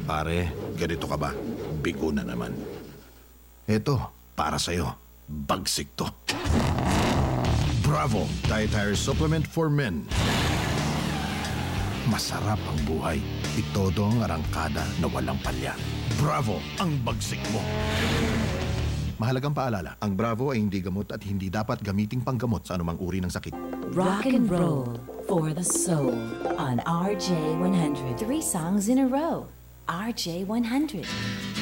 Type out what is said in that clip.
Pare, ganito ka ba? Bigo na naman. Eto, para sa'yo. Bagsik to. Bravo! Dietary Supplement for Men. Masarap ang buhay. Itodo ang arangkada na walang palya. Bravo! Ang bagsik mo. Mahalagang paalala, ang Bravo ay hindi gamot at hindi dapat gamiting panggamot sa anumang uri ng sakit. Rock and roll for the soul on RJ100. 3 songs in a row. RJ100.